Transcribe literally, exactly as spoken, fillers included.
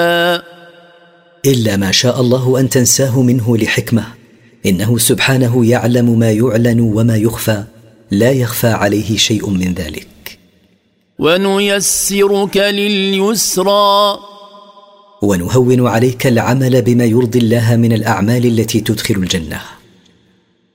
إلا ما شاء الله أن تنساه منه لحكمة، إنه سبحانه يعلم ما يعلن وما يخفى، لا يخفى عليه شيء من ذلك. ونيسرك لليسرى، ونهون عليك العمل بما يرضي الله من الأعمال التي تدخل الجنة.